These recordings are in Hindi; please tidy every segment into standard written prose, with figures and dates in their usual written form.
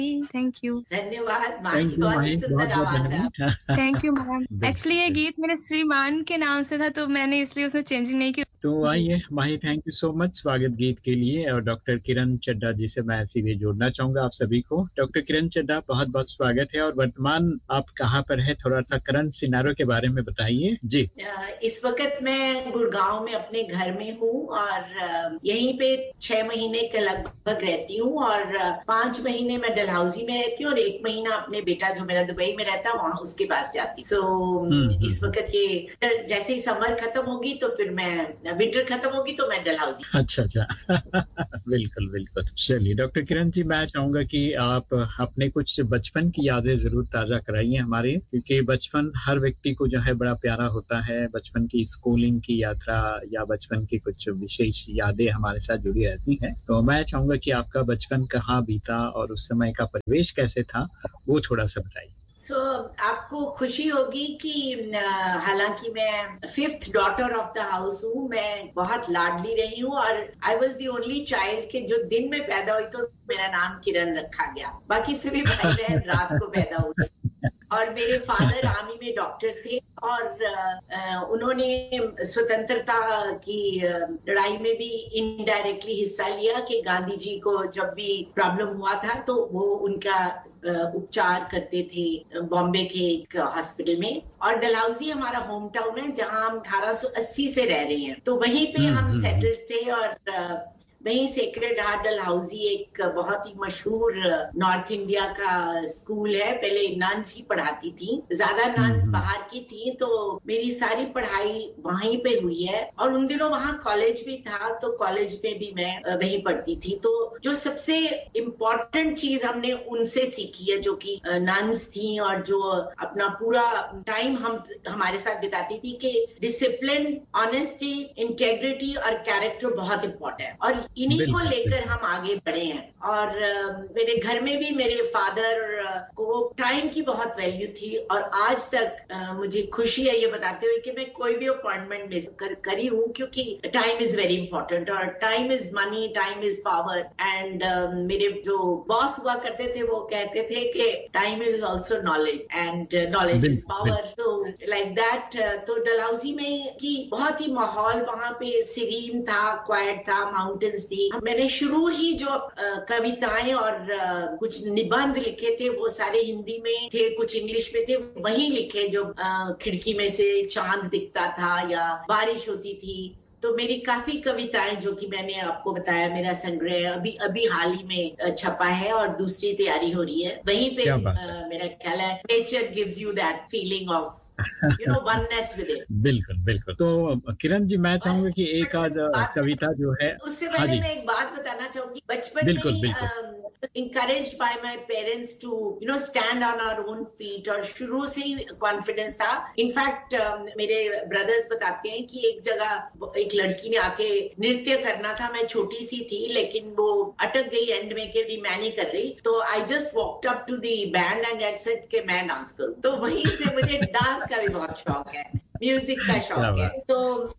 Thank you. धन्यवाद माँ थैंक की यू बहुत माही, ही बहुत सुंदर बहुत आवाज है। धन्यवाद। Thank you ma'am. बिल्कुल, एक्चुअली ये बिल्कुल। गीत मेरे श्रीमान के नाम से था, तो मैंने इसलिए उसमें चेंजिंग नहीं की। तो जी। आइए माही, थैंक यू सो मच स्वागत गीत के लिए। और डॉक्टर किरण चड्ढा जी से मैं सीधे जोड़ना चाहूंगा आप सभी को। डॉक्टर किरण चड्ढा, बहुत बहुत स्वागत है। और वर्तमान आप कहाँ पर है, थोड़ा सा करंट सिनारियो के बारे में बताइए जी। इस वक्त मैं गुड़गांव में अपने घर में हूँ और यहीं पे 6 महीने के लगभग रहती हूँ और 5 महीने मैं डलहौजी में रहती हूँ और 1 महीना अपने बेटा जो मेरा दुबई में रहता है वहाँ उसके पास जाती हूँ। इस वक्त ये जैसे ही समर खत्म होगी तो फिर मैं विंटर खत्म होगी तो मैं डलहौजी। अच्छा बिल्कुल बिल्कुल। चलिए डॉक्टर किरण जी, मैं चाहूंगा कि आप अपने कुछ बचपन की यादें जरूर ताजा कराइए हमारे, क्योंकि बचपन हर व्यक्ति को जो है बड़ा प्यारा होता है। बचपन की स्कूलिंग की यात्रा या बचपन की कुछ विशेष यादें हमारे साथ जुड़ी रहती हैं। तो मैं चाहूंगा कि आपका बचपन कहाँ बीता और उस समय का परिवेश कैसे था, वो थोड़ा सा बताइए। आपको खुशी होगी कि हालांकि मैं 5th daughter of the house हूँ, मैं बहुत लाडली रही हूँ और I was the only child के जो दिन में पैदा हुई तो मेरा नाम किरण रखा गया। बाकी सभी भाई बहन रात को पैदा हुए। और मेरे फादर आर्मी में डॉक्टर थे और उन्होंने स्वतंत्रता की लड़ाई में भी इनडायरेक्टली हिस्सा लिया कि गांधी जी को जब भी प्रॉब्लम हुआ था तो वो उनका उपचार करते थे बॉम्बे के एक हॉस्पिटल में। और डलहौजी हमारा होम टाउन है जहां हम 1880 से रह रहे हैं, तो वहीं पे हम सेटल्ड थे और वहीं सेक्रेड हार्ट डलहौजी एक बहुत ही मशहूर नॉर्थ इंडिया का स्कूल है। पहले नन्स ही पढ़ाती थी, ज्यादा नन्स बाहर की थी, तो मेरी सारी पढ़ाई वहीं पे हुई है। और उन दिनों वहाँ कॉलेज भी था, तो कॉलेज में भी मैं वहीं पढ़ती थी। तो जो सबसे इम्पोर्टेंट चीज हमने उनसे सीखी है, जो कि नन्स थी और जो अपना पूरा टाइम हमारे साथ बिताती थी, कि डिसिप्लिन, ऑनेस्टी, इंटेग्रिटी और कैरेक्टर बहुत इंपॉर्टेंट है और इन्हीं को लेकर हम आगे बढ़े हैं। और मेरे घर में भी मेरे फादर को टाइम की बहुत वैल्यू थी और आज तक मुझे खुशी है ये बताते हुए कि मैं कोई भी अपॉइंटमेंट मिस करी हूँ, क्योंकि टाइम इज वेरी इंपॉर्टेंट और time is money, time is power. And मेरे जो बॉस हुआ करते थे वो कहते थे कि time is also knowledge and knowledge is power, तो लाइक दैट। तो डलहौजी में की बहुत ही माहौल वहाँ पे सीरीन था, क्वाइट था, माउंटेन्स थी। मैंने शुरू ही जो कविताएं और कुछ निबंध लिखे थे वो सारे हिंदी में थे, कुछ इंग्लिश में थे, वही लिखे जो खिड़की में से चांद दिखता था या बारिश होती थी। तो मेरी काफी कविताएं जो कि मैंने आपको बताया, मेरा संग्रह अभी अभी हाल ही में छपा है और दूसरी तैयारी हो रही है। वहीं पे मेरा ख्याल है nature gives you that feeling of oneness with it। बिल्कुल बिल्कुल। तो किरण जी, मैं चाहूंगा कि एक आध कविता जो है, उससे पहले मैं एक बात बताना चाहूंगी। बचपन बिल्कुल, में बिल्कुल। encouraged by my parents to stand on our own feet और शुरू से ही कॉन्फिडेंस था। इनफैक्ट मेरे ब्रदर्स बताते हैं कि एक जगह एक लड़की ने आके नृत्य करना था, मैं छोटी सी थी लेकिन वो अटक गई एंड में कि मैं नहीं कर रही, तो I just walked up to the band and I said कि मैं डांस करूं। तो वहीं से मुझे डांस का भी बहुत शौक है, म्यूजिक का शौक है। तो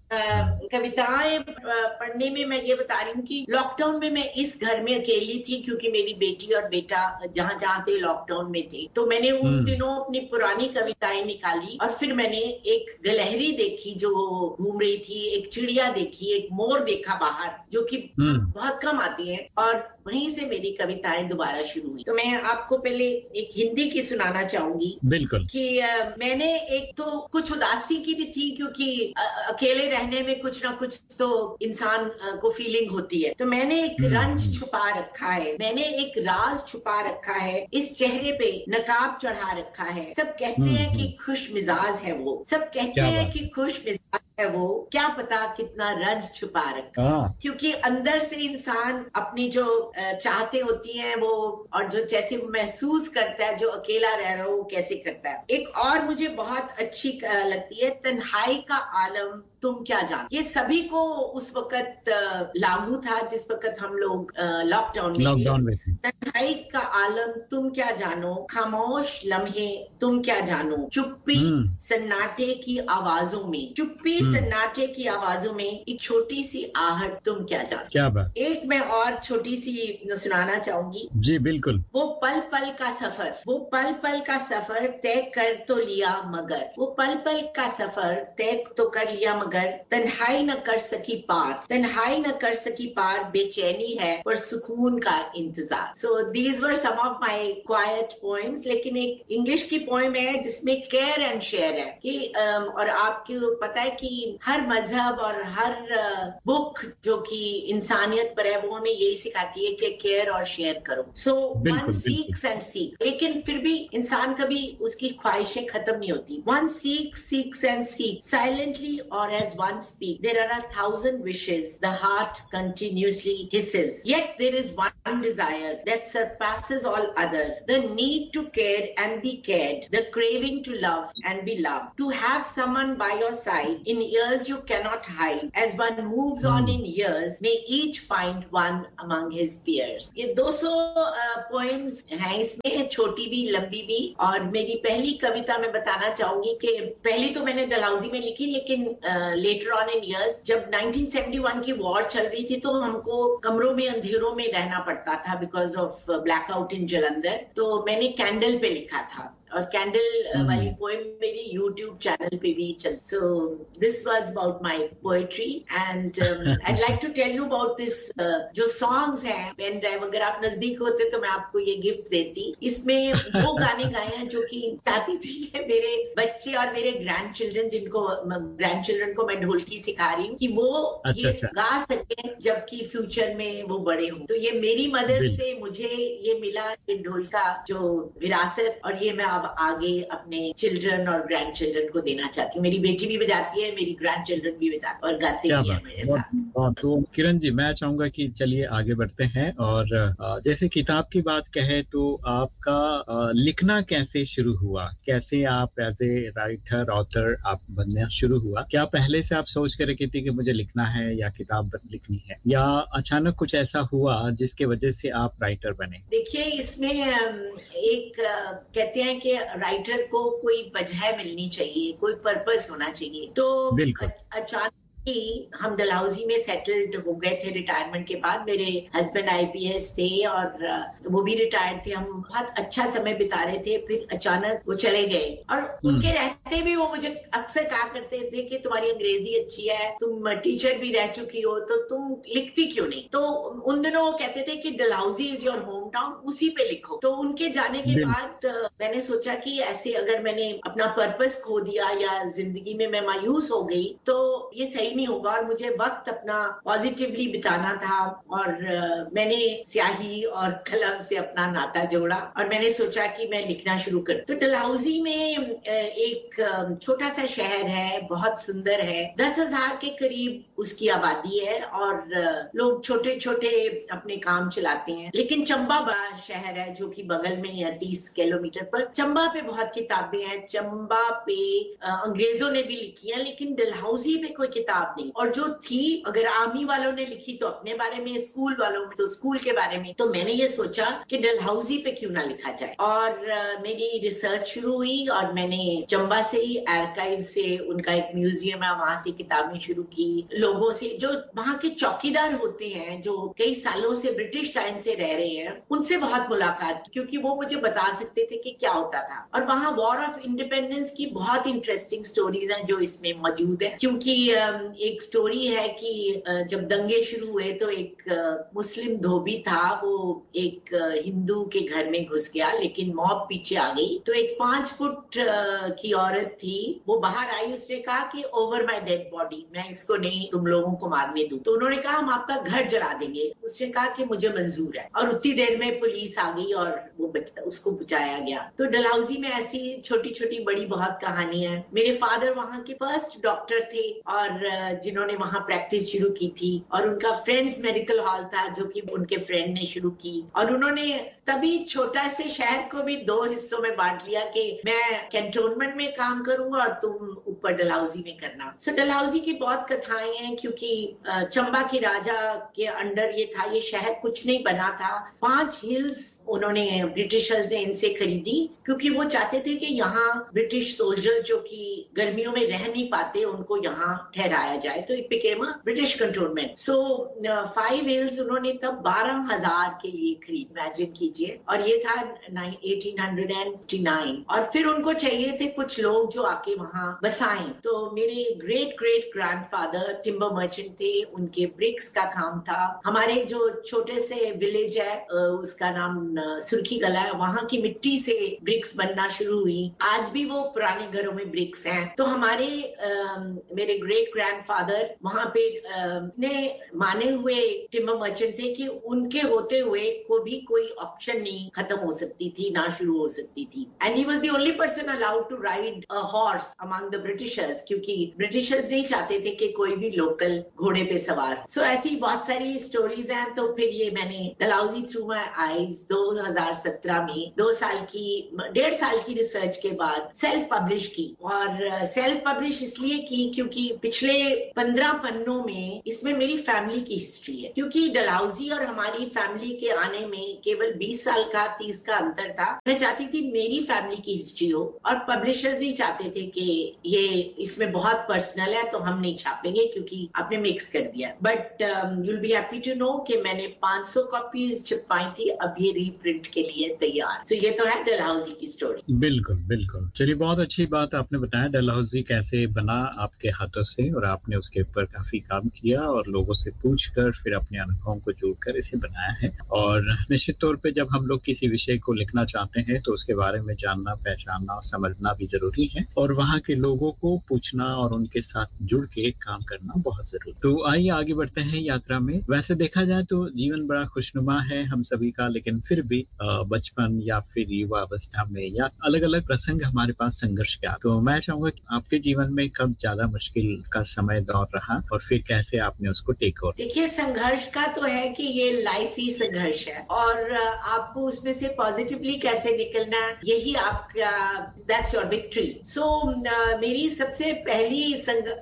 कविताएं पढ़ने में मैं ये बता रही हूँ कि लॉकडाउन में मैं इस घर में अकेली थी, क्योंकि मेरी बेटी और बेटा जहाँ जहाँ थे लॉकडाउन में थे, तो मैंने उन दिनों अपनी पुरानी कविताएं निकाली और फिर मैंने एक गिलहरी देखी जो घूम रही थी, एक चिड़िया देखी, एक मोर देखा बाहर, जो कि बहुत कम आती है, और वहीं से मेरी कविताएं दोबारा शुरू हुई। तो मैं आपको पहले एक हिंदी की सुनाना चाहूंगी। बिल्कुल। कि मैंने एक तो कुछ उदासी की भी थी, क्योंकि अकेले रहने में कुछ ना कुछ तो इंसान को फीलिंग होती है। तो मैंने एक रंज छुपा रखा है, मैंने एक राज छुपा रखा है, इस चेहरे पे नकाब चढ़ा रखा है। सब कहते हैं कि खुश मिजाज है वो, सब कहते हैं कि खुश मिजाज है वो, क्या पता कितना रंज छुपा रखा। क्योंकि अंदर से इंसान अपनी जो चाहते होती हैं वो, और जो जैसे महसूस करता है जो अकेला रह रहा हो वो कैसे करता है। एक और मुझे बहुत अच्छी लगती है, तन्हाई का आलम तुम क्या जानो, ये सभी को उस वक्त लागू था जिस वक्त हम लोग लॉकडाउन में थे। तन्हाई का आलम तुम क्या जानो, खामोश लम्हे तुम क्या जानो, चुप्पी सन्नाटे की आवाजों में, चुप्पी सन्नाटे की आवाजों में एक छोटी सी आहट तुम क्या जानो। क्या बात। एक मैं और छोटी सी सुनाना चाहूंगी। जी बिल्कुल। वो पल पल का सफर, वो पल पल का सफर तय कर तो लिया मगर, वो पल पल का सफर तय तो कर लिया मगर, तन्हाई न कर सकी पार, तन्हाई न कर सकी पार, बेचैनी है पर सुकून का इंतजार। So these were some of my quite poems. लेकिन एक इंग्लिश की पोएम है जिसमें केयर एंड शेयर है कि और आपको पता है कि हर मजहब और हर बुक जो कि इंसानियत पर है वो हमें यही सिखाती है कि केयर और शेयर करो। So one seeks and seek, लेकिन फिर भी इंसान कभी उसकी ख्वाहिशें खत्म नहीं होती। One seeks and seek silently और as one speak, there are 1,000 wishes, the heart continuously hisses, yet there is one desire that surpasses all other, the need to care and be cared, the craving to love and be loved, to have someone by your side in years you cannot hide, as one moves on in years may each find one among his peers। ये 200 पोएम्स हैं इसमें, छोटी भी लंबी भी। और मेरी पहली कविता मैं बताना चाहूंगी कि पहली तो मैंने डलहौजी में लिखी, लेकिन लेटर ऑन इन इयर्स जब 1971 की वॉर चल रही थी तो हमको कमरों में अंधेरों में रहना पड़ता था बिकॉज ऑफ ब्लैकआउट इन जलंधर। तो मैंने कैंडल पे लिखा था और कैंडल वाली पोएम मेरी यूट्यूब चैनल पे भी चल। So this was about my poetry and I like to tell you about this जो सॉन्ग्स हैं पेन ड्राइव। अगर आप नजदीक होते तो मैं आपको ये गिफ्ट देती। इसमें वो गाने गाए हैं जो कि चाहती थी कि मेरे बच्चे और मेरे ग्रैंड चिल्ड्रन को मैं ढोलकी सिखा रही हूँ कि वो ये गा सके जबकि फ्यूचर में वो बड़े हों। तो ये मेरी मदर से मुझे ये मिला, ये ढोल का जो विरासत, और ये मैं आगे अपने चिल्ड्रन और ग्रैंड चिल्ड्रन को देना चाहती हूँ। मेरी बेटी भी बजाती है, मेरी ग्रैंड चिल्ड्रन भी बजाती है और गाते भी हैं मेरे साथ। तो किरण जी मैं चाहूंगा कि चलिए आगे बढ़ते हैं। और जैसे किताब की बात कहे तो आपका लिखना कैसे शुरू हुआ, कैसे आप एज ए राइटर ऑथर आप बनना शुरू हुआ? क्या पहले से आप सोच के रखी थी कि मुझे लिखना है या किताब लिखनी है, या अचानक कुछ ऐसा हुआ जिसके वजह से आप राइटर बने? देखिए इसमें एक कहते हैं कि राइटर को कोई वजह मिलनी चाहिए, कोई पर्पस होना चाहिए। तो अचानक कि हम डलहौजी में सेटल्ड हो गए थे रिटायरमेंट के बाद। मेरे हस्बैंड आईपीएस थे और वो भी रिटायर्ड थे। हम बहुत अच्छा समय बिता रहे थे, फिर अचानक वो चले गए। और उनके रहते भी वो मुझे अक्सर कहा करते थे कि तुम्हारी अंग्रेजी अच्छी है, तुम टीचर भी रह चुकी हो, तो तुम लिखती क्यों नहीं? तो उन दिनों वो कहते थे कि Dalhousie is your home town, उसी पे लिखो। तो उनके जाने के बाद मैंने सोचा कि ऐसे अगर मैंने अपना पर्पस खो दिया या जिंदगी में मैं मायूस हो गई तो ये सही नहीं होगा, और मुझे वक्त अपना पॉजिटिवली बिताना था। और मैंने स्याही और कलम से अपना नाता जोड़ा और मैंने सोचा कि मैं लिखना शुरू कर। तो डलहौजी में एक छोटा सा शहर है, बहुत सुंदर है, 10,000 के करीब उसकी आबादी है और लोग छोटे छोटे अपने काम चलाते हैं। लेकिन चंबा बड़ा शहर है जो कि बगल में है 30 किलोमीटर पर। चंबा पे बहुत किताबें हैं, चंबा पे अंग्रेजों ने भी लिखी है, लेकिन डलहौजी पे कोई किताब नहीं। और जो थी अगर आर्मी वालों ने लिखी तो अपने बारे में, स्कूल वालों में तो स्कूल के बारे में। तो मैंने ये सोचा कि डलहौजी पे क्यों ना लिखा जाए। और मेरी रिसर्च शुरू हुई और मैंने चंबा से ही आर्काइव से, उनका एक म्यूजियम है, वहां से किताबें शुरू की। लोगों से जो वहां के चौकीदार होते हैं जो कई सालों से ब्रिटिश टाइम से रह रहे हैं, उनसे बहुत मुलाकात, क्योंकि वो मुझे बता सकते थे कि क्या होता था। और वहां वॉर ऑफ इंडिपेंडेंस की बहुत इंटरेस्टिंग स्टोरीज हैं जो इसमें मौजूद है। क्योंकि एक स्टोरी है कि जब दंगे शुरू हुए तो एक मुस्लिम धोबी था, वो एक हिंदू के घर में घुस गया, लेकिन मॉब पीछे आ गई। तो एक 5 फुट की औरत थी, वो बाहर आई, उसने कहा कि ओवर माय डेड बॉडी, मैं इसको नहीं तुम लोगों को मारने दूं। तो उन्होंने कहा हम आपका घर जला देंगे। उसने कहा कि मुझे मंजूर है। और उतनी देर में पुलिस आ गई और वो उसको बचाया गया। तो डलहौजी में ऐसी छोटी छोटी बड़ी बहुत कहानियां हैं। मेरे फादर वहां के फर्स्ट डॉक्टर थे और जिन्होंने वहां प्रैक्टिस शुरू की थी, और उनका फ्रेंड्स मेडिकल हॉल था जो कि उनके फ्रेंड ने शुरू की। और उन्होंने तभी छोटा से शहर को भी 2 हिस्सों में बांट लिया कि मैं कैंटोनमेंट में काम करूंगा और तुम ऊपर डलहौजी में करना। सो डलहौजी की बहुत कथाएं हैं क्योंकि चंबा के राजा के अंडर ये था, ये शहर कुछ नहीं बना था। 5 हिल्स उन्होंने ब्रिटिशर्स ने इनसे खरीदी क्योंकि वो चाहते थे कि यहाँ ब्रिटिश सोल्जर्स जो कि गर्मियों में रह नहीं पाते उनको यहाँ ठहराया जाए, तो it became a British cantonment. So 5 hills उन्होंने तब 12,000 के लिए खरीद, इमेजिन कीजिए, और ये था 1859। और फिर उनको चाहिए थे कुछ लोग जो आके वहां बसाएं, तो मेरे great great grandfather timber merchant थे, उनके ब्रिक्स का काम था। हमारे जो छोटे से विलेज है उसका नाम सुर्खी गला है, वहां की मिट्टी से ब्रिक्स बनना शुरू हुई। आज भी वो पुराने घरों में ब्रिक्स हैं। तो हमारे मेरे ग्रेट ग्रैंडफादर वहां पे ने माने हुए टिम्बर मर्चेंट थे कि उनके होते हुए भी कोई ऑक्शन नहीं खत्म हो सकती थी, ना शुरू हो सकती थी। And he was the only person allowed to ride a horse among the Britishers, क्योंकि ब्रिटिशर्स नहीं चाहते थे कि कोई भी लोकल घोड़े पे सवार। सो ऐसी बहुत सारी स्टोरीज हैं। तो फिर ये मैंने डलहौजी थ्रू माय आईज 2017 में 1.5 साल की रिसर्च के बाद सेल्फ पब्लिश की। और सेल्फ पब्लिश इसलिए की क्योंकि पिछले 15 पन्नों में इसमें मेरी फैमिली की हिस्ट्री है, क्योंकि डलहौजी और हमारी फैमिली के आने में केवल 20 साल का 30 का अंतर था। मैं चाहती थी मेरी फैमिली की हिस्ट्री हो, और पब्लिशर्स नहीं चाहते थे कि ये इसमें बहुत पर्सनल है तो हम नहीं छापेंगे क्योंकि आपने मिक्स कर दिया। But you will be happy to know कि मैंने 500 कॉपीज छपवाई थी, अब ये रीप्रिंट के लिए तैयार। सो ये तो है डलहौजी की स्टोरी। बिल्कुल बिल्कुल, चलिए बहुत अच्छी बात आपने बताया डलहौजी कैसे बना आपके हाथों से, और आपने उसके ऊपर काफी काम किया और लोगों से पूछकर फिर अपने अनुभवों को जोड़कर इसे बनाया है। और निश्चित तौर पे जब हम लोग किसी विषय को लिखना चाहते हैं तो उसके बारे में जानना, पहचानना, समझना भी जरूरी है, और वहाँ के लोगों को पूछना और उनके साथ जुड़ के काम करना बहुत जरूरी। तो आइए आगे बढ़ते हैं यात्रा में। वैसे देखा जाए तो जीवन बड़ा खुशनुमा है हम सभी का, लेकिन फिर भी बचपन या फिर युवा अवस्था में या अलग अलग प्रसंग हमारे पास संघर्ष के। तो मैं चाहूंगा कि आपके जीवन में कब ज्यादा मुश्किल का समय दौर रहा और फिर कैसे आपने उसको टेक ओवर? देखिए, संघर्ष का तो है कि ये लाइफ ही संघर्ष है, और आपको उसमें से पॉजिटिवली कैसे निकलना, यही आपका दैट्स योर विक्ट्री। सो मेरी सबसे पहली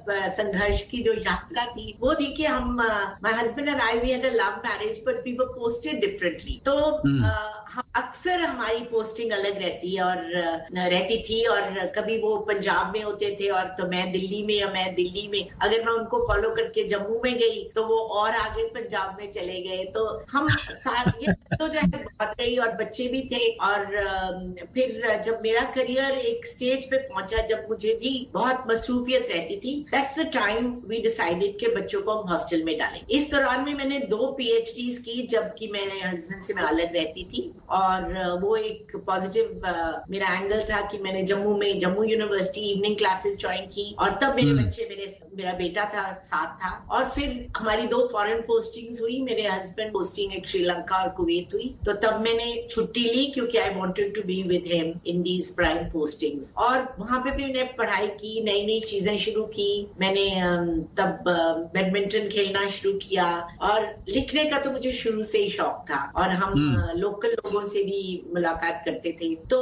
संघर्ष की जो यात्रा थी वो थी कि हम my husband and I we had a love marriage but we were posted differently. तो हम अक्सर हमारी पोस्टिंग अलग रहती है और रहती थी, और कभी वो पंजाब में होते थे और तो मैं दिल्ली में, या मैं दिल्ली में अगर मैं उनको फॉलो करके जम्मू में गई तो वो और आगे पंजाब में चले गए। तो हम सारे तो जो है बहुत रही, और बच्चे भी थे। और फिर जब मेरा करियर एक स्टेज पे पहुंचा जब मुझे भी बहुत मसरूफियत रहती थी, that's the time we decided कि बच्चों को हम हॉस्टल में डालें। इस दौरान में मैंने 2 PhDs की, जबकि मेरे हस्बैंड से मैं अलग रहती थी, और वो एक पॉजिटिव मेरा एंगल था कि मैंने Jammu university evening classes join की, और तब मेरे बच्चे मेरा बेटा था साथ था। और फिर हमारी 2 फॉरेन पोस्टिंग्स हुई, मेरे हस्बैंड पोस्टिंग एक श्रीलंका और कुवैत हुई, तो तब मैंने छुट्टी ली क्योंकि I wanted to be with him in these prime postings. और वहां पे भी मैंने पढ़ाई की, नई नई चीजें शुरू की। मैंने तब बैडमिंटन खेलना शुरू किया, और लिखने का तो मुझे शुरू से ही शौक था, और हम लोकल लोगों से भी मुलाकात करते थे। तो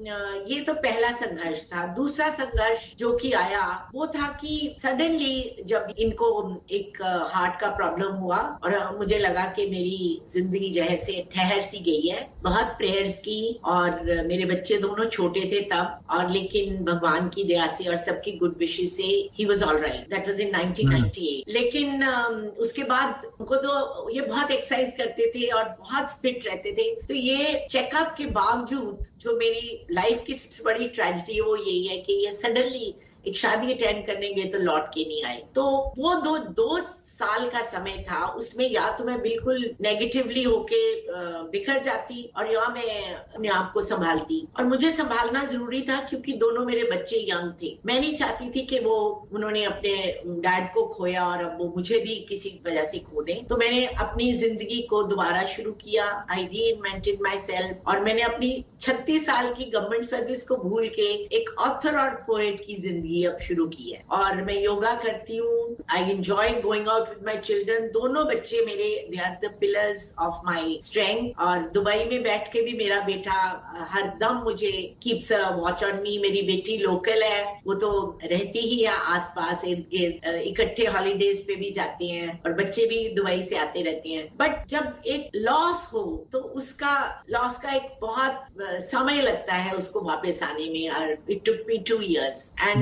ये तो पहला संघर्ष था। दूसरा संघर्ष जो कि आया वो था कि सडनली जब इनको एक हार्ट का प्रॉब्लम हुआ और मुझे लगा कि मेरी जिंदगी जो है से ठहर सी गई है। बहुत प्रेयर्स की, और मेरे बच्चे दोनों छोटे थे तब, और लेकिन भगवान की दया से और सबकी गुड विशेस से he was all right. That was in 1998। लेकिन उसके बाद उनको तो ये बहुत एक्सरसाइज करते थे और बहुत फिट रहते थे, तो ये चेकअप के बावजूद जो मेरी लाइफ की बड़ी ट्रेजेडी है वो यही है कि ये सडनली एक शादी अटेंड करने गए तो लौट के नहीं आए। तो वो 2 साल का समय था, उसमें या तो मैं बिल्कुल नेगेटिवली होके बिखर जाती, और या मैं अपने आप को संभालती। और मुझे संभालना जरूरी था क्योंकि दोनों मेरे बच्चे यंग थे। मैं नहीं चाहती थी कि उन्होंने अपने डैड को खोया और अब वो मुझे भी किसी वजह से खो दें। तो मैंने अपनी जिंदगी को दोबारा शुरू किया, आई रीइन्वेंटेड माई सेल्फ, और मैंने अपनी 36 साल की गवर्नमेंट सर्विस को भूल के एक ऑथर और पोएट की जिंदगी अब शुरू की है। और मैं योगा करती हूँ, I enjoy going out with my children. दोनों बच्चे मेरे, they are the pillars of my strength. और दुबई में बैठ के भी मेरा बेटा हरदम मुझे keeps a watch on me. मेरी बेटी लोकल है, वो तो रहती ही है आसपास, इकट्ठे हॉलीडेज पे भी जाते हैं और बच्चे भी दुबई से आते रहते हैं। बट जब एक लॉस हो तो उसका लॉस का एक बहुत समय लगता है उसको वापस आने में। और it took me 2 years and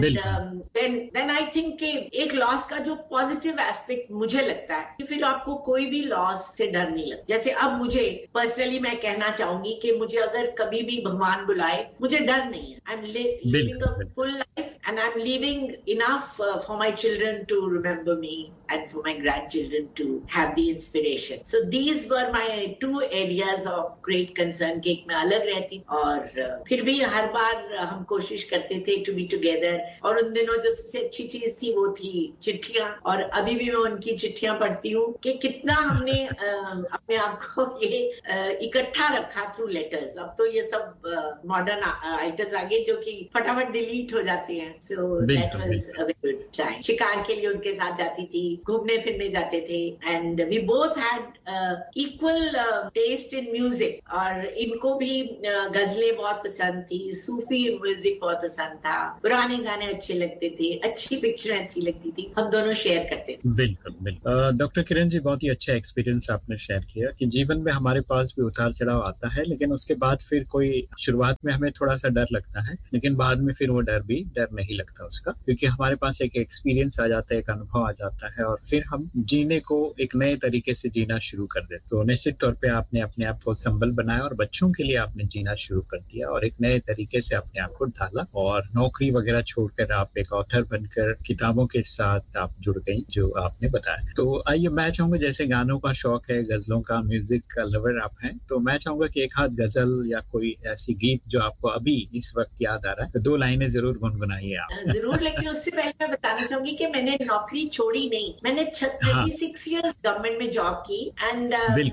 then I think कि एक लॉस का जो पॉजिटिव एस्पेक्ट मुझे लगता है कि फिर आपको कोई भी लॉस से डर नहीं लगता। जैसे अब मुझे पर्सनली मैं कहना चाहूंगी कि मुझे अगर कभी भी भगवान बुलाए, मुझे डर नहीं है। I am living a full life and I'm leaving enough for my children to remember me and for my grandchildren to have the inspiration. So these were my 2 areas of great concern कि मैं अलग रहती और फिर भी हर बार हम कोशिश करते थे to be together। और उन दिनों जो सबसे अच्छी चीज थी वो थी चिट्ठियां। और अभी भी मैं उनकी चिट्ठियां पढ़ती हूँ कि कितना हमने अपने आप को ये इकट्ठा रखा थ्रू लेटर्स। अब तो ये सब मॉडर्न आइटम्स आ गए जो कि फटाफट डिलीट हो जाते हैं। So that was a very good time. शिकार के लिए उनके साथ जाती थी, घूमने फिरने जाते थे and we both had equal taste in music। और इनको भी गजलें बहुत पसंद थी, सूफी म्यूजिक बहुत पसंद था, पुराने गाने अच्छे लगते थे, अच्छी पिक्चरें अच्छी लगती थी, हम दोनों शेयर करते थे। बिल्कुल बिल्कुल। डॉक्टर किरण जी, बहुत ही अच्छा एक्सपीरियंस आपने शेयर किया कि जीवन में हमारे पास भी उतार चढ़ाव आता है, लेकिन उसके बाद फिर कोई शुरुआत में हमें थोड़ा सा डर लगता है, लेकिन बाद में फिर वो डर नहीं लगता उसका, क्योंकि हमारे पास एक एक्सपीरियंस आ जाता है, एक अनुभव आ जाता है और फिर हम जीने को एक नए तरीके से जीना शुरू कर देते। तो निश्चित तौर पे आपने अपने आप को संबल बनाया और बच्चों के लिए आपने जीना शुरू कर दिया और एक नए तरीके से अपने आप को ढाला और नौकरी वगैरह छोड़कर आप एक ऑथर बनकर किताबों के साथ आप जुड़ गई, जो आपने बताया। तो आइए, मैं चाहूंगा, जैसे गानों का शौक है, गजलों का, म्यूजिक का लवर आप हैं, तो मैं चाहूंगा कि एक हाथ गजल या कोई ऐसी गीत जो आपको अभी इस वक्त याद आ रहा है, तो 2 लाइनें जरूर गुनगुनाइए आप। जरूर, लेकिन उससे पहले मैं बताना चाहूंगी कि मैंने नौकरी छोड़ी नहीं। मैंने 36 इयर्स गवर्नमेंट में जॉब की एंड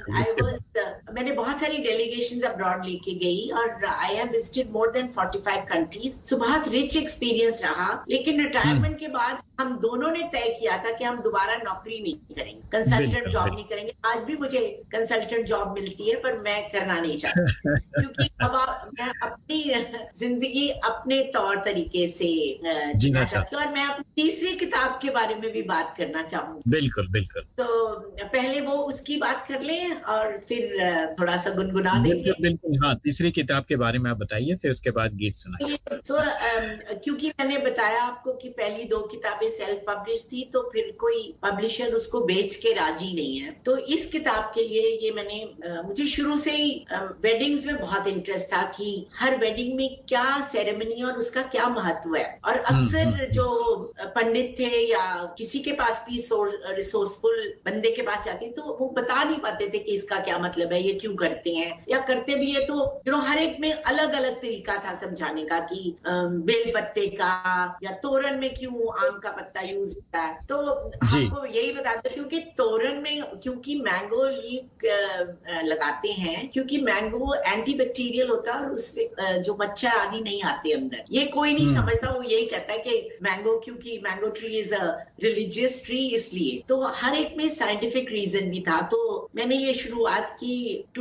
मैंने बहुत सारी डेलीगेशंस अब्रॉड लेके गई और I have visited more than 45 countries. सो बहुत रिच एक्सपीरियंस रहा। लेकिन रिटायरमेंट के बाद हम दोनों ने तय किया था कि हम दोबारा नौकरी नहीं करेंगे, कंसल्टेंट जॉब नहीं करेंगे। आज भी मुझे कंसल्टेंट जॉब मिलती है पर मैं करना नहीं चाहती क्योंकि अब मैं अपनी जिंदगी अपने तौर तरीके से जीना चाहती हूँ। और मैं अपनी तीसरी किताब के बारे में भी बात करना चाहूंगी। बिल्कुल बिल्कुल। तो पहले वो उसकी बात कर लें और फिर थोड़ा सा गुनगुना देंगे। बिल्कुल, हाँ, तीसरी किताब के बारे में आप बताइए, फिर उसके बाद गीत सुनाइए। क्योंकि मैंने बताया आपको कि पहली 2 किताबें सेल्फ पब्लिश थी, तो फिर कोई पब्लिशर उसको बेच के राजी नहीं है। तो इस किताब के लिए ये मैंने मुझे शुरू से ही वेडिंग्स में बहुत इंटरेस्ट था कि हर वेडिंग में क्या सेरेमनी और उसका क्या महत्व है। और अक्सर जो पंडित थे या किसी के पास भी रिसोर्सफुल बंदे के पास जाते तो वो बता नहीं पाते थे कि इसका क्या मतलब है, ये क्यों करते हैं, या करते भी है तो हर एक में अलग अलग तरीका था समझाने का कि बेल पत्ते का या तोरण में क्यों आम का पत्ता यूज होता है। तो आपको यही बता देती हूँ कि तोरण में क्योंकि मैंगो लीफ लगाते हैं, क्योंकि मैंगो एंटीबैक्टीरियल होता है और उसमें जो मच्छर आदि नहीं आते अंदर। ये कोई नहीं समझता, वो यही कहता है कि मैंगो, क्योंकि mango tree is a religious tree, इसलिए। तो हर एक में साइंटिफिक रीजन भी था। तो मैंने ये शुरुआत की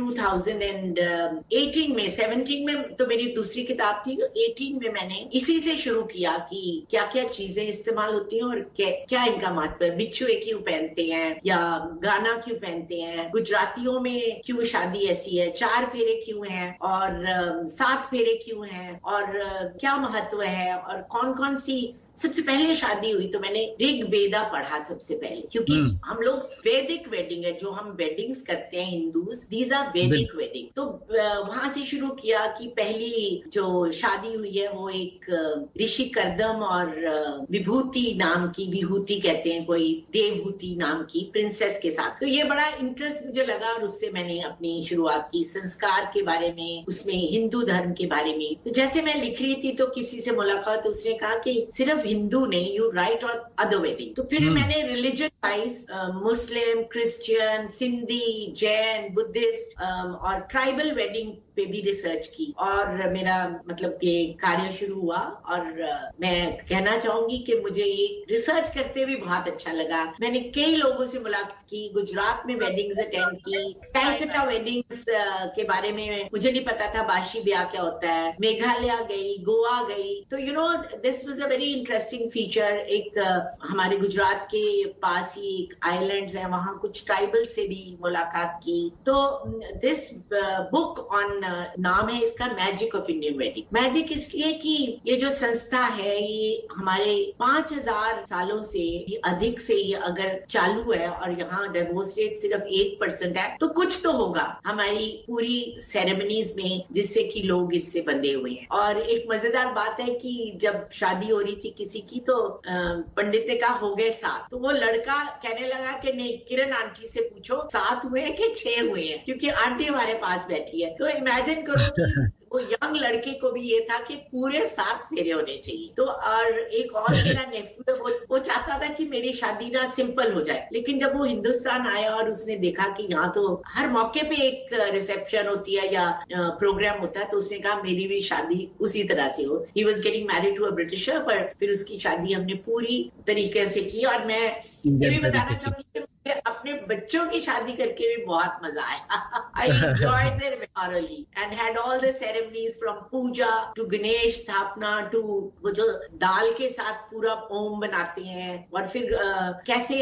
2018 में। 17 में तो मेरी दूसरी किताब थी, तो 18 में मैंने इसी से शुरू किया कि क्या क्या चीजें इस्तेमाल होती हैं और क्या इनका महत्व है। बिच्छुए क्यों पहनते हैं या गाना क्यों पहनते हैं, गुजरातियों में क्यों शादी ऐसी है, 4 फेरे क्यों हैं और 7 फेरे क्यों हैं और क्या महत्व है, और कौन कौन सी सबसे पहले शादी हुई। तो मैंने ऋग वेदा पढ़ा सबसे पहले, क्योंकि हम लोग वैदिक वेडिंग है जो हम वेडिंग्स करते हैं हिंदूज, दीज आर वैदिक वेडिंग। तो वहां से शुरू किया कि पहली जो शादी हुई है वो एक ऋषि कर्दम और विभूति नाम की, विभूति कहते हैं, कोई देवभूति नाम की प्रिंसेस के साथ। तो ये बड़ा इंटरेस्ट मुझे लगा और उससे मैंने अपनी शुरुआत की संस्कार के बारे में, उसमें हिंदू धर्म के बारे में। तो जैसे मैं लिख रही थी तो किसी से मुलाकात, तो उसने कहा कि सिर्फ हिंदू नहीं, यू राइट और अदर वेडिंग। तो फिर मैंने रिलीजन वाइज मुस्लिम, क्रिश्चियन, सिंधी, जैन, बुद्धिस्ट और ट्राइबल वेडिंग पे भी रिसर्च की और मेरा मतलब ये कार्य शुरू हुआ और मैं कहना चाहूंगी कि मुझे ये रिसर्च करते हुए बहुत अच्छा लगा। मैंने कई लोगों से मुलाकात की, गुजरात में वेडिंग्स अटेंड की, कैलकटा वेडिंग्स के बारे में मुझे नहीं पता था, बाशी ब्याह क्या होता है, मेघालय गई, गोवा गई, तो you know this was a very interesting feature. एक हमारे गुजरात के पास ही एक आइलैंड्स है, वहां कुछ ट्राइबल से भी मुलाकात की। तो दिस बुक ऑन नाम है इसका magic of Indian wedding. Magic इसलिए कि ये जो संस्था है ये हमारे 5000 सालों से अधिक से ये अगर चालू है और यहाँ डिवोर्स रेट सिर्फ 1% है, तो कुछ तो होगा हमारी पूरी सेरेमनीज में जिससे कि लोग इससे बंधे हुए हैं। और एक मजेदार बात है कि जब शादी हो रही थी किसी की तो पंडित ने कहा हो गए 7, तो वो लड़का कहने लगा कि नहीं, किरण आंटी से पूछो 7 हुए हैं कि 6 हुए हैं, क्योंकि आंटी हमारे पास बैठी है। तो इमेजिन करो कि वो यंग लड़के को भी ये था कि पूरे 7 फेरे होने चाहिए। तो और एक और मेरा नेफ्यू है, वो चाहता था कि मेरी शादी ना सिंपल हो जाए, लेकिन जब वो हिंदुस्तान आया और उसने देखा कि यहाँ तो हर मौके पे एक रिसेप्शन होती है या प्रोग्राम होता है, तो उसने कहा मेरी भी शादी उसी तरह से हो। He was getting married to a britisher, पर फिर उसकी शादी हमने पूरी तरीके से की। और मैं ये भी बताना चाहूंगी कि अपने बच्चों की शादी करके भी बहुत मजा आया। I enjoyed their thoroughly and had all the ceremonies from Puja to Ganesh स्थापना to वो जो दाल के साथ पूरा ओम बनाते हैं और फिर कैसे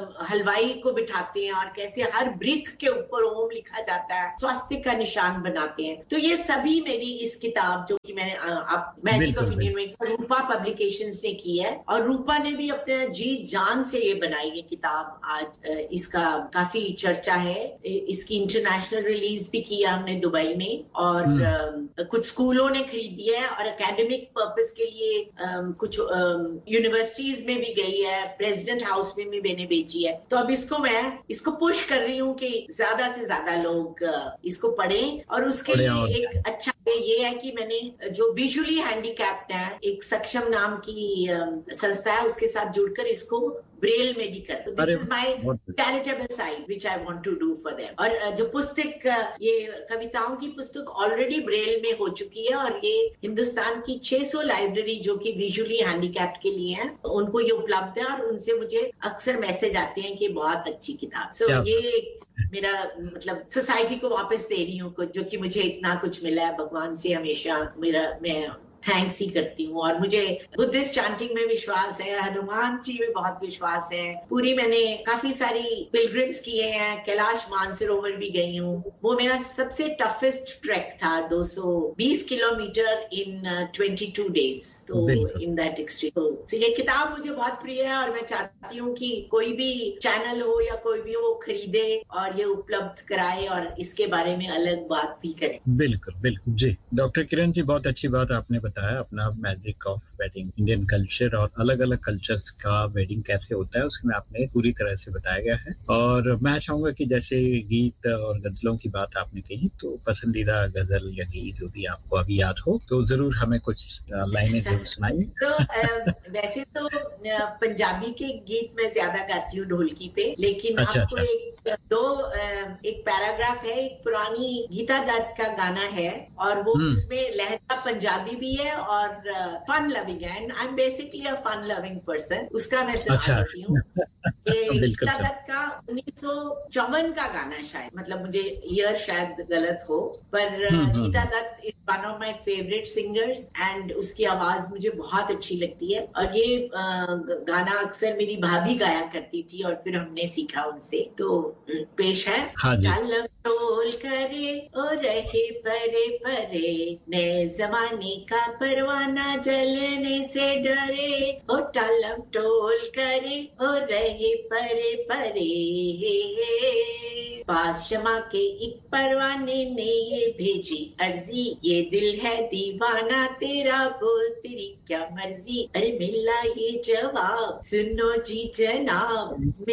हलवाई को बिठाते हैं और कैसे हर ब्रिक के ऊपर ओम लिखा जाता है, स्वास्थ्य का निशान बनाते हैं। तो ये सभी मेरी इस किताब जो कि मैंने magic of Indian wedding Rupa publications ने की है, और रूपा ने भी अपने जी जान से ये बनाई है किताब। आज इसका काफी चर्चा है, इसकी इंटरनेशनल रिलीज भी किया हमने दुबई में, और कुछ स्कूलों ने खरीदी है और एकेडमिक पर्पस के लिए कुछ यूनिवर्सिटीज में भी गई है, प्रेसिडेंट हाउस में भी मैंने बेची है। तो अब मैं इसको पुश कर रही हूँ कि ज्यादा से ज्यादा लोग इसको पढ़ें। और उसके लिए एक अच्छा ये है कि मैंने जो विजुअली हैंडीकैप्ड है, एक सक्षम नाम की संस्था है, उसके साथ जुड़कर इसको ब्रेल में भी कर। तो this is my charitable side which I want to do for them. और जो पुस्तक, ये कविताओं की पुस्तक ऑलरेडी ब्रेल में हो चुकी है, और ये हिंदुस्तान की 600 लाइब्रेरी जो कि विजुअली हैंडीकैप्ड के लिए है, उनको ये उपलब्ध है। और उनसे मुझे अक्सर मैसेज आते हैं कि बहुत अच्छी किताब। सो ये मेरा मतलब सोसाइटी को वापस दे रही हूँ, जो कि मुझे इतना कुछ मिला है भगवान से, हमेशा मैं थैंक्स ही करती हूँ। और मुझे बुद्धिस्ट चांटिंग में विश्वास है, हनुमान जी में बहुत विश्वास है। पूरी मैंने काफी सारी पिलग्रिम्स किए हैं, कैलाश मानसरोवर भी गई हूँ। वो मेरा सबसे टफेस्ट ट्रैक था, 220 किलोमीटर इन 22 डेज, तो इन दैट एक्सट्रीम। तो ये किताब मुझे बहुत प्रिय है और मैं चाहती हूँ कि कोई भी चैनल हो या कोई भी वो खरीदे और ये उपलब्ध कराए और इसके बारे में अलग बात भी करे। बिल्कुल बिल्कुल जी। डॉक्टर किरण जी, बहुत अच्छी बात आपने बताया अपना magic of wedding, Indian culture और अलग अलग कल्चर्स का वेडिंग कैसे होता है उसमें आपने पूरी तरह से बताया गया है। और मैं चाहूंगा कि जैसे गीत और गजलों की बात आपने कही, तो पसंदीदा गजल या गीत जो भी आपको अभी याद हो तो जरूर हमें कुछ लाइनें जरूर सुनाइए। तो वैसे तो पंजाबी के गीत मैं ज्यादा गाती हूँ ढोलकी पे, लेकिन आपको एक पैराग्राफ है, एक पुरानी गीता दत्त का गाना है और वो उसमें लहजा पंजाबी भी है और फन लविंग है, and I am basically a fun loving person. उसका मैं सुना देती हूँ। गीता दत्त का 1954 का गाना है शायद, मतलब मुझे ईयर शायद गलत हो, पर Geeta Dutt is one of my favourite singers and उसकी आवाज मुझे बहुत अच्छी लगती है। और ये गाना अक्सर मेरी भाभी गाया करती थी और फिर हमने सीखा उनसे। तो पेश है, तालम टोल करे और रहे परे परे, नए जमाने का परवाना जलने से डरे, और तालम टोल करे और रहे परे परे, पास शमा के एक परवाने ने ये भेजी अर्जी, ये दिल है दीवाना तेरा, बोल तेरी क्या मर्जी, अरे मिला ये जवाब सुनो जी जनाब।